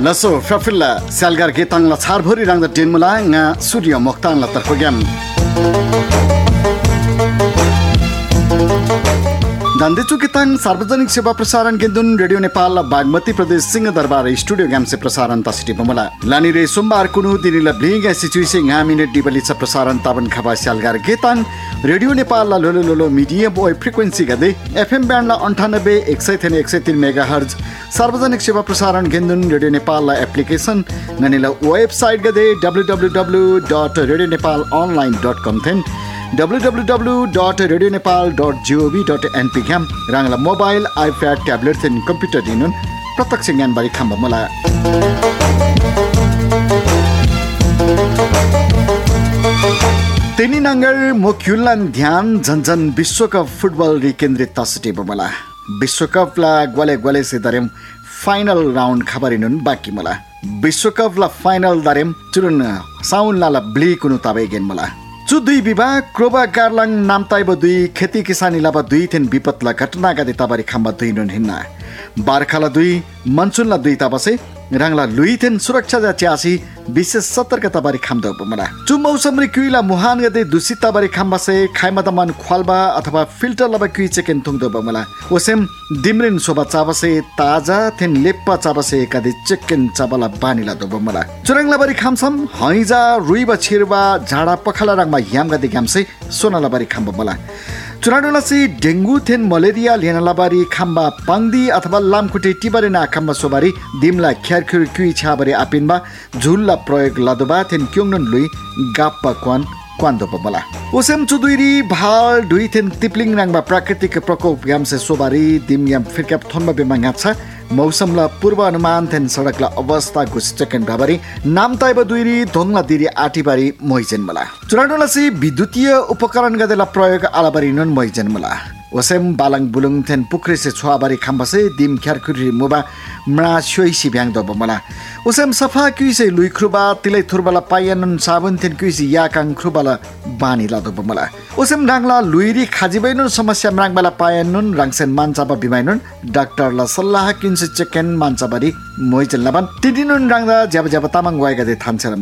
Laso Fafilla Salgar Getang la Charbori Rang the Dinmula nga Surya Mokhtan la Tarpogam Dandichu Kitang सार्वजनिक सेवा प्रसारण केन्द्र radio Nepal Bagmati प्रदेश Singha Durbar studio ग्यामसे प्रसारण तसिटी पमला लानी रे सोमबार कुनु दिनिला ब्लिङ सिचुएसे nga मिनेट डिबलिच प्रसारण ताबन खबा स्यालगार गेताङ रेडियो नेपाल ला लोलो लोलो medium boy frequency गदे FM band ला 98 103 मेगाहर्ज सार्वजनिक सेवा प्रसारण केन्द्र रेडियो नेपाल ला एप्लिकेसन ननिला वेबसाइट गदे www.radionepalonline.com थेन www.radionepal.gov.np game राङला mobile iPad tablet थेन कम्प्युटर दिनुन प्रत्यक्ष ज्ञान बारी खाम्बा मला तेनी नंगर मोक्युलन ध्यान झन्झन विश्वकप फुटबल रिकेन्द्रित तसटे बमला विश्वकप ला ग्वाले से दरेम फाइनल राउन्ड खबरिनुन बाकी मला विश्वकप ला फाइनल दरेम चुरुन साउन ला ब्ली कुनु ताबे गेन मला चु दुई विवाह क्रोबा गार्लाङ नामताइब दुई खेती किसानी लाबा दुई थेन विपतला घटना गदे ताबारी खाम्बा दुई नुन हिन्ना बारखाला दुई मनसुनला दुई ताबसे राङला लुई थेन सुरक्षा जा च्यासी विशेष सतर्कता बारी खाम्दा उपमला चु मौसम रि कुइला मुहान गदे दुसिता बारी खाम्बासे खाइमादमान ख्वालबा अथवा फिल्टर लबा कुइ चेकेन थुङदो बमला ओसेम दिमरिन सोबा चाबसे ताजा थेन लेप्पा चाबसे कदे चेकेन चाबला बानीला दो बमला चुरङला बारी खामसम हैजा रुइबा छिरबा झाडा पखला रङमा याम गदे ग्यामसे सोनाला बारी खाम्बा मला चुराडोलासी डेंगू थेन मलेरिया लेनालाबारी खाम्बा पाङ्दी अथवा लामखुट्टे टिबारेना खाम्बा सोबारी दिमला ख्यारखुर कुइ छाबारी आपिनबा झुल्ला प्रयोग लादोबा थेन क्योङनन लुई गाप्पा क्वान्दो बमला ओसेम चुदुइरी भाल दुई थेन तिप्लिङ रङमा प्राकृतिक प्रकोप ग्यामसे सोबारी दिम याम फिरक्याप थोनमा बेमाङा छ मौसमला पूर्वानुमान थेन सडकला अवस्था घुसिचकेन भाबारी नामताइब दुइरी धोङला दिरी आटीबारी मोइजेन मला चुराडोलासी विद्युतीय उपकरण गदेला प्रयोग आलाबारी नन मोइजेन मला ओसेम बालाङ बुलुङ थेन पुख्रे से छुवाबारी खाम्बासे दिम ख्यारखुरी मुबा म्रा सोइसी भ्याङ दब मला ओसेम सफा कुइसे लुइ ख्रुबा तिलै थुरबाला पायनन साबुन थेन कुइसी याकाङ ख्रुबाला बानी ला दब मला ओसेम डाङला लुइरी खाजिबैनुन समस्या म्राङबाला पायनन राङसेन मान्छाबा बिमाइनुन डाक्टरला सल्लाह किन्से चेकेन मान्छाबारी मोइजेन लाबान तिदिनुन राङदा ज्याब तामाङ वाइगा दे थान्छला